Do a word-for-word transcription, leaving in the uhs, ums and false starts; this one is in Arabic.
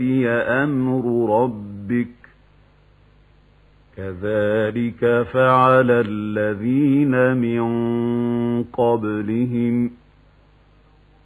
قُضِيَ أَمْرُ رَبِّكَ كَذَلِكَ فَعَلَ الَّذِينَ مِن قَبْلِهِمْ